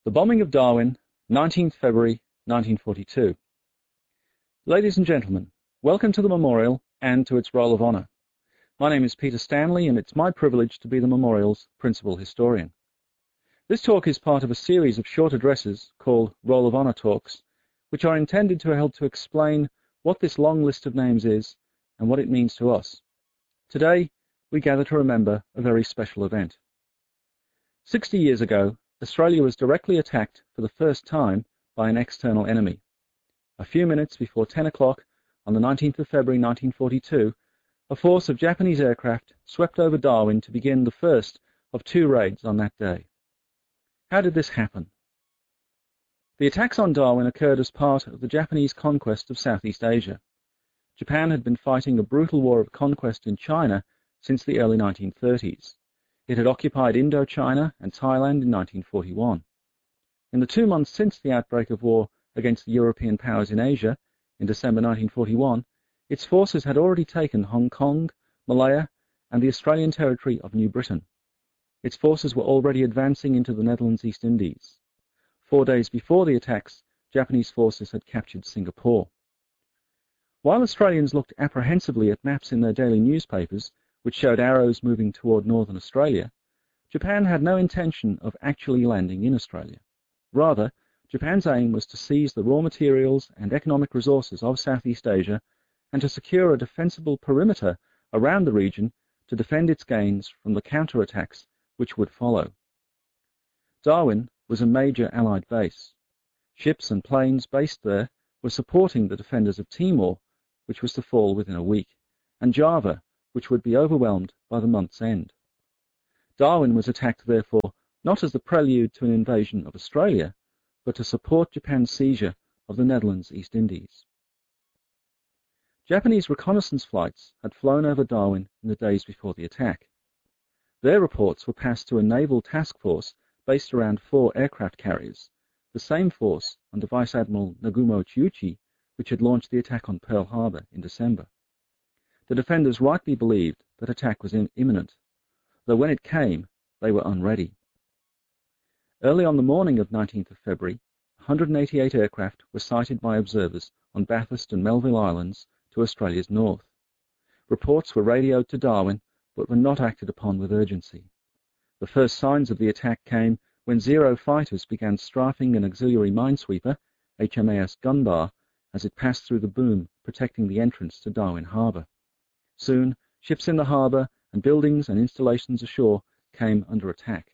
The bombing of Darwin, 19th February 1942. Ladies and gentlemen, welcome to the memorial and to its roll of honour. My name is Peter Stanley and it's my privilege to be the memorial's principal historian. This talk is part of a series of short addresses called Roll of Honour Talks, which are intended to help to explain what this long list of names is and what it means to us. Today, we gather to remember a very special event. 60 years ago, Australia was directly attacked for the first time by an external enemy. A few minutes before 10 o'clock on the 19th of February 1942, a force of Japanese aircraft swept over Darwin to begin the first of two raids on that day. How did this happen? The attacks on Darwin occurred as part of the Japanese conquest of Southeast Asia. Japan had been fighting a brutal war of conquest in China since the early 1930s. It had occupied Indochina and Thailand in 1941. In the 2 months since the outbreak of war against the European powers in Asia, in December 1941, its forces had already taken Hong Kong, Malaya, and the Australian territory of New Britain. Its forces were already advancing into the Netherlands East Indies. 4 days before the attacks, Japanese forces had captured Singapore. While Australians looked apprehensively at maps in their daily newspapers, which showed arrows moving toward northern Australia, Japan had no intention of actually landing in Australia. Rather, Japan's aim was to seize the raw materials and economic resources of Southeast Asia and to secure a defensible perimeter around the region to defend its gains from the counterattacks which would follow. Darwin was a major Allied base. Ships and planes based there were supporting the defenders of Timor, which was to fall within a week, and Java, which would be overwhelmed by the month's end. Darwin was attacked, therefore, not as the prelude to an invasion of Australia, but to support Japan's seizure of the Netherlands East Indies. Japanese reconnaissance flights had flown over Darwin in the days before the attack. Their reports were passed to a naval task force based around 4 aircraft carriers, the same force under Vice Admiral Nagumo Chiuchi, which had launched the attack on Pearl Harbor in December. The defenders rightly believed that attack was imminent, though when it came, they were unready. Early on the morning of 19th of February, 188 aircraft were sighted by observers on Bathurst and Melville Islands to Australia's north. Reports were radioed to Darwin, but were not acted upon with urgency. The first signs of the attack came when Zero fighters began strafing an auxiliary minesweeper, HMAS Gunbar, as it passed through the boom protecting the entrance to Darwin Harbour. Soon, ships in the harbour and buildings and installations ashore came under attack.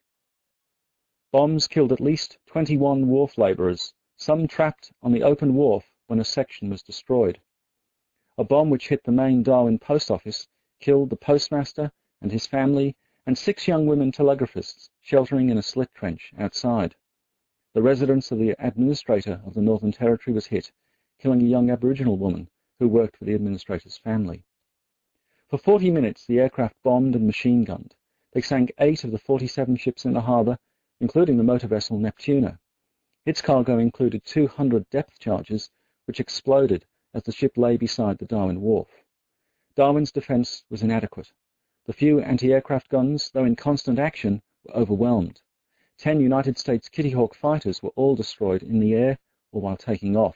Bombs killed at least 21 wharf labourers, some trapped on the open wharf when a section was destroyed. A bomb which hit the main Darwin post office killed the postmaster and his family and 6 young women telegraphists sheltering in a slit trench outside. The residence of the administrator of the Northern Territory was hit, killing a young Aboriginal woman who worked for the administrator's family. For 40 minutes, the aircraft bombed and machine-gunned. They sank 8 of the 47 ships in the harbour, including the motor vessel Neptuna. Its cargo included 200 depth charges, which exploded as the ship lay beside the Darwin wharf. Darwin's defence was inadequate. The few anti-aircraft guns, though in constant action, were overwhelmed. 10 United States Kitty Hawk fighters were all destroyed in the air or while taking off.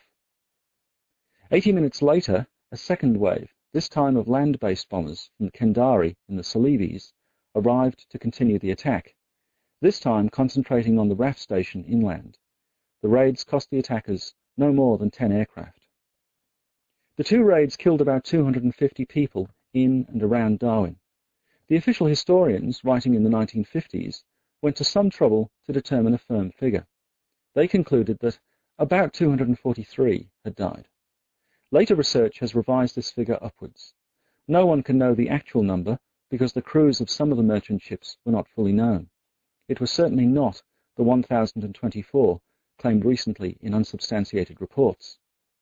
80 minutes later, a second wave, this time of land-based bombers from Kendari in the Celebes, arrived to continue the attack, this time concentrating on the RAF station inland. The raids cost the attackers no more than 10 aircraft. The 2 raids killed about 250 people in and around Darwin. The official historians, writing in the 1950s, went to some trouble to determine a firm figure. They concluded that about 243 had died. Later research has revised this figure upwards. No one can know the actual number because the crews of some of the merchant ships were not fully known. It was certainly not the 1,024 claimed recently in unsubstantiated reports.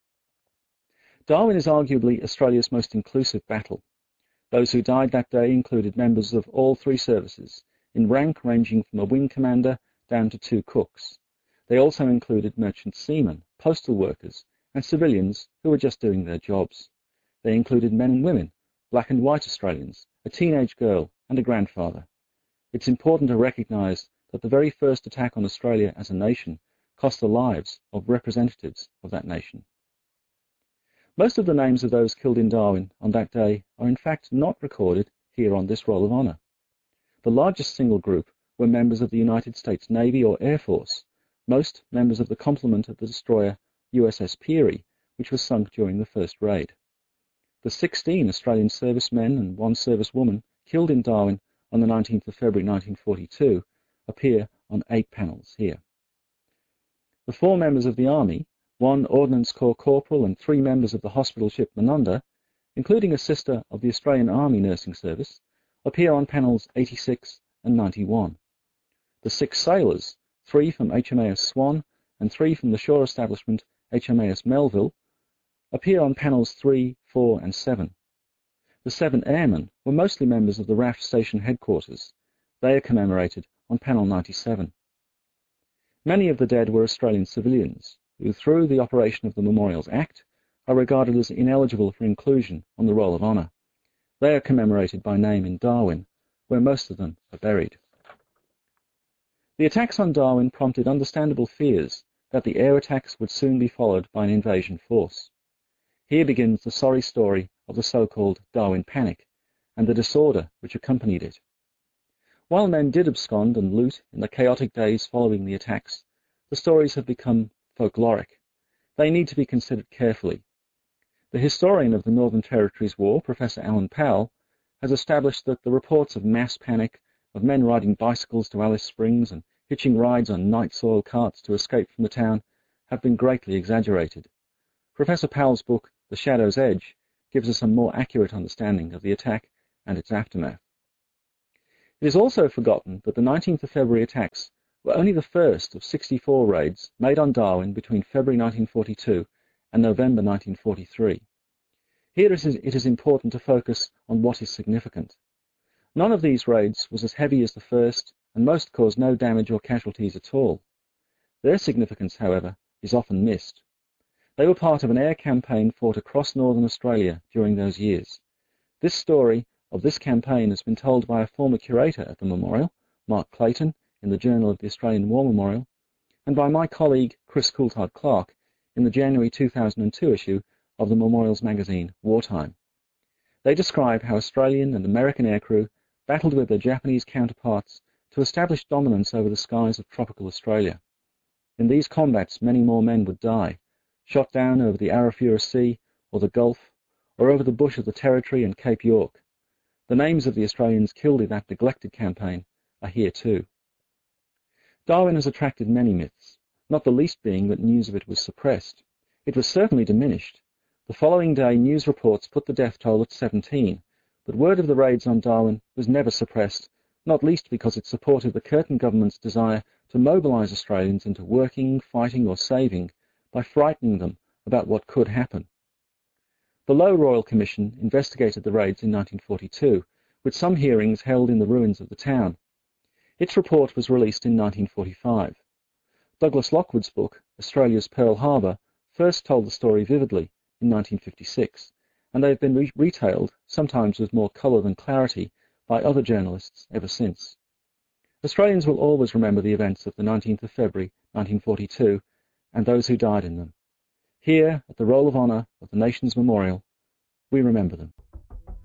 Darwin is arguably Australia's most inclusive battle. Those who died that day included members of all 3 services, in rank ranging from a wing commander down to 2 cooks. They also included merchant seamen, postal workers, and civilians who were just doing their jobs. They included men and women, black and white Australians, a teenage girl, and a grandfather. It's important to recognise that the very first attack on Australia as a nation cost the lives of representatives of that nation. Most of the names of those killed in Darwin on that day are in fact not recorded here on this Roll of Honour. The largest single group were members of the United States Navy or Air Force, most members of the complement of the destroyer USS Peary, which was sunk during the first raid. The 16 Australian servicemen and one servicewoman killed in Darwin on the 19th of February 1942 appear on 8 panels here. The 4 members of the Army, 1 Ordnance Corps corporal and 3 members of the hospital ship Menunda, including a sister of the Australian Army Nursing Service, appear on panels 86 and 91. The 6 sailors, 3 from HMAS Swan and 3 from the shore establishment HMAS Melville, appear on panels 3, 4 and 7. The 7 airmen were mostly members of the RAF Station Headquarters. They are commemorated on panel 97. Many of the dead were Australian civilians, who through the operation of the Memorials Act are regarded as ineligible for inclusion on the Roll of Honour. They are commemorated by name in Darwin, where most of them are buried. The attacks on Darwin prompted understandable fears that the air attacks would soon be followed by an invasion force. Here begins the sorry story of the so-called Darwin Panic and the disorder which accompanied it. While men did abscond and loot in the chaotic days following the attacks, the stories have become folkloric. They need to be considered carefully. The historian of the Northern Territories War, Professor Alan Powell, has established that the reports of mass panic, of men riding bicycles to Alice Springs and hitching rides on night soil carts to escape from the town, have been greatly exaggerated. Professor Powell's book, The Shadow's Edge, gives us a more accurate understanding of the attack and its aftermath. It is also forgotten that the 19th of February attacks were only the first of 64 raids made on Darwin between February 1942 and November 1943. Here it is important to focus on what is significant. None of these raids was as heavy as the first, and most caused no damage or casualties at all. Their significance, however, is often missed. They were part of an air campaign fought across northern Australia during those years. This story of this campaign has been told by a former curator at the memorial, Mark Clayton, in the Journal of the Australian War Memorial, and by my colleague Chris Coulthard-Clarke in the January 2002 issue of the Memorials magazine, Wartime. They describe how Australian and American aircrew battled with their Japanese counterparts to establish dominance over the skies of tropical Australia. In these combats, many more men would die, shot down over the Arafura Sea or the Gulf, or over the bush of the Territory and Cape York. The names of the Australians killed in that neglected campaign are here too. Darwin has attracted many myths, not the least being that news of it was suppressed. It was certainly diminished. The following day, news reports put the death toll at 17, but word of the raids on Darwin was never suppressed, not least because it supported the Curtin government's desire to mobilise Australians into working, fighting or saving by frightening them about what could happen. The Lowe Royal Commission investigated the raids in 1942, with some hearings held in the ruins of the town. Its report was released in 1945. Douglas Lockwood's book, Australia's Pearl Harbor, first told the story vividly in 1956, and they have been retailed, sometimes with more colour than clarity, by other journalists ever since. Australians will always remember the events of the 19th of February 1942 and those who died in them. Here, at the Roll of Honour of the Nation's Memorial, we remember them.